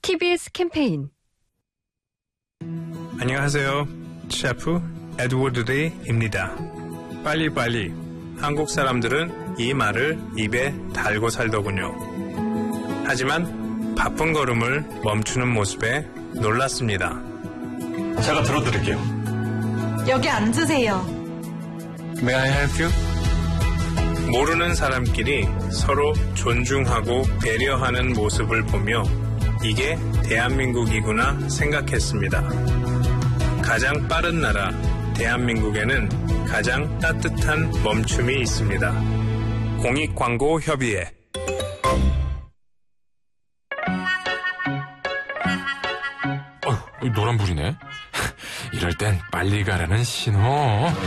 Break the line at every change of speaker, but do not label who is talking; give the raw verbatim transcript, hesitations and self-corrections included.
티비에스 캠페인.
안녕하세요. 셰프 에드워드 리입니다. 빨리빨리. 한국 사람들은 이 말을 입에 달고 살더군요. 하지만 바쁜 걸음을 멈추는 모습에 놀랐습니다.
제가 들어드릴게요.
여기 앉으세요.
May I help you? 모르는 사람끼리 서로 존중하고 배려하는 모습을 보며 이게 대한민국이구나 생각했습니다. 가장 빠른 나라 대한민국에는 가장 따뜻한 멈춤이 있습니다. 공익광고협의회.
어, 노란불이네. 이럴 땐 빨리 가라는 신호.